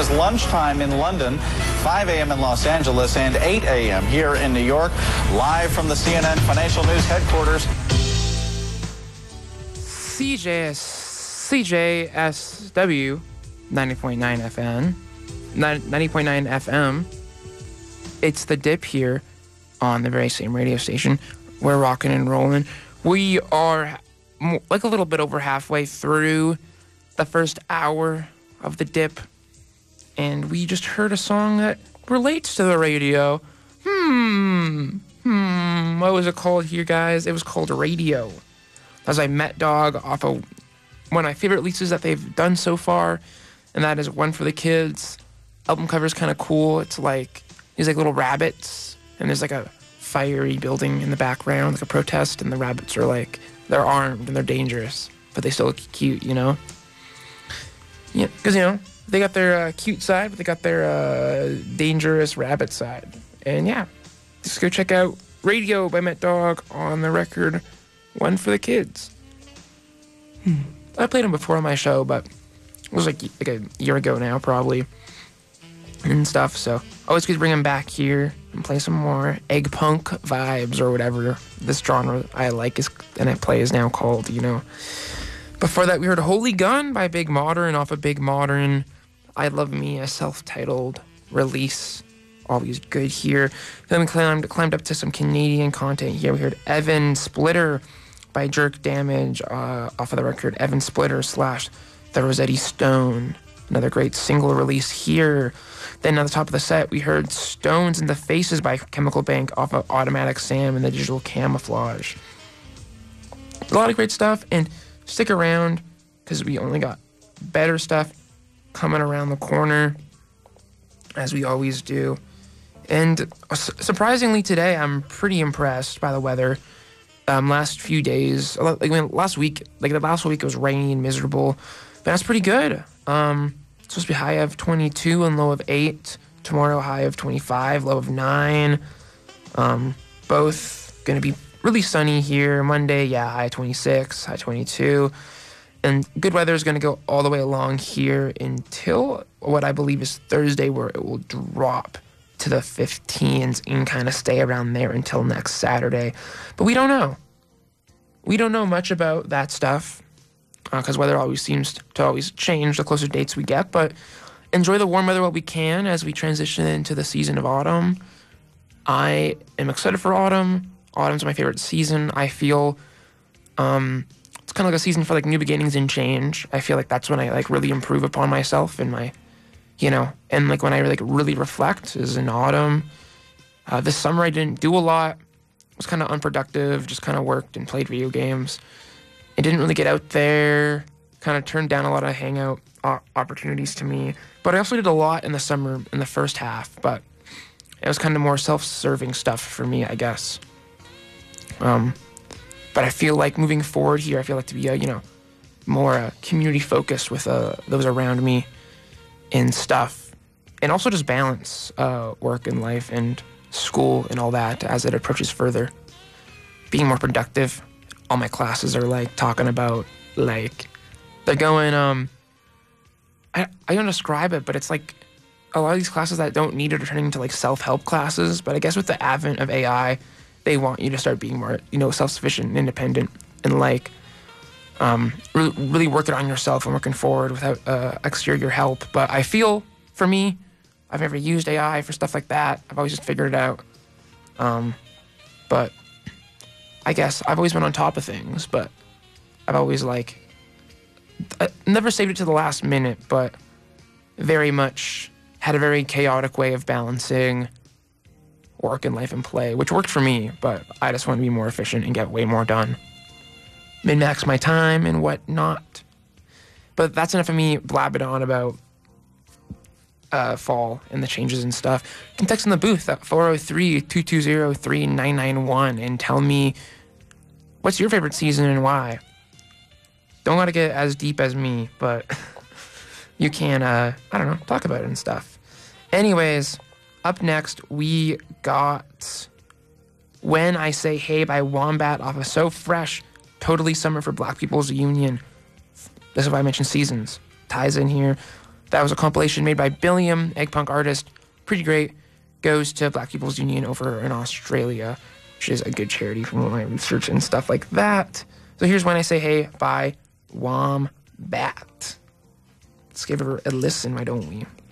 is lunchtime in London, 5 a.m. in Los Angeles, and 8 a.m. here in New York. Live from the CNN Financial News headquarters. CJSW 90.9 FM. 90.9 FM. It's the Dip here on the very same radio station. We're rocking and rolling. We are like a little bit over halfway through the first hour of the Dip, and we just heard a song that relates to the radio. What was it called here, guys? It was called Radio. That was by Met Dog off of one of my favorite releases that they've done so far, and that is One for the Kids. Album cover is kind of cool. It's like these like little rabbits, and there's like a fiery building in the background, like a protest, and the rabbits are like, they're armed and they're dangerous, but they still look cute, you know? Yeah, because, you know, they got their cute side, but they got their dangerous rabbit side. And yeah, just go check out Radio by Met Dog on the record One for the Kids. I played them before on my show, but it was like a year ago now, probably, and stuff. So always good to bring them back here and play some more egg punk vibes or whatever this genre I like is, and I play is now called, you know. Before that, we heard Holy Gun by Big Modern off of Big Modern. I Love Me, a self-titled release. Always good here. Then we climbed up to some Canadian content here. We heard Evan Splitter by Jerk Damage off of the record Evan Splitter / The Rossetti Stone. Another great single release here. Then at the top of the set, we heard Stones in the Faces by Chemical Bank off of Automatic Sam and the Digital Camouflage. A lot of great stuff, and stick around because we only got better stuff coming around the corner, as we always do. And surprisingly today, I'm pretty impressed by the weather. Last few days, last week, the last week it was rainy and miserable, but that's pretty good. It's supposed to be high of 22 and low of 8. Tomorrow, high of 25, low of 9. Both going to be really sunny here. Monday, yeah, high 26, high 22. And good weather is going to go all the way along here until what I believe is Thursday, where it will drop to the 15s and kind of stay around there until next Saturday. But we don't know. We don't know much about that stuff because weather always seems to always change the closer dates we get. But enjoy the warm weather while we can as we transition into the season of autumn. I am excited for autumn. Autumn's my favorite season. I feel it's kind of like a season for like new beginnings and change. I feel like that's when I like really improve upon myself and my, you know, and like when I like really reflect is in autumn. This summer I didn't do a lot. I was kind of unproductive, just kind of worked and played video games. I didn't really get out there, kind of turned down a lot of hangout opportunities to me. But I also did a lot in the summer in the first half, but it was kind of more self-serving stuff for me, I guess. But I feel like moving forward here, I feel like to be, you know, more community focused with those around me and stuff. And also just balance work and life and school and all that as it approaches further. Being more productive. All my classes are like talking about like, they're going, I don't describe it, but it's like a lot of these classes that don't need it are turning into like self-help classes. But I guess with the advent of AI, they want you to start being more, you know, self-sufficient and independent and like really working on yourself and working forward without exterior help. But I feel, for me, I've never used AI for stuff like that. I've always just figured it out. But I guess I've always been on top of things, but I've always like, I never saved it to the last minute, but very much had a very chaotic way of balancing work and life and play, which worked for me, but I just want to be more efficient and get way more done. Min-max my time and whatnot. But that's enough of me blabbing on about fall and the changes and stuff. You can text in the booth at 403-220-3991 and tell me what's your favorite season and why. Don't gotta get as deep as me, but you can, I don't know, talk about it and stuff. Anyways, up next, we got When I Say Hey by Wombat off of So Fresh, Totally Summer for Black People's Union. This is why I mentioned seasons. Ties in here. That was a compilation made by Billiam, egg punk artist. Pretty great. Goes to Black People's Union over in Australia, which is a good charity from my research and stuff like that. So here's When I Say Hey by Wombat. Let's give her a listen, why don't we?